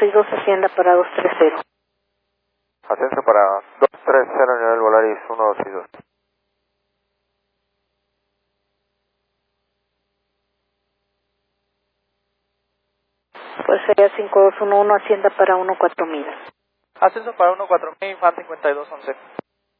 262, Hacienda para 230. Ascenso para 230, nivel Volaris 1262. Pues sería 5211, Hacienda para 14000. Ascenso para 14000, FAN 5211.